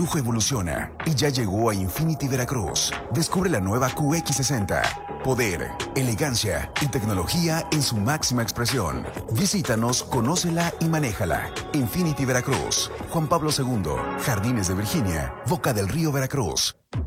lujo evoluciona y ya llegó a Infinity Veracruz. Descubre la nueva QX60. Poder, elegancia y tecnología en su máxima expresión. Visítanos, conócela y manéjala. Infinity Veracruz. Juan Pablo II, Jardines de Virginia, Boca del Río, Veracruz.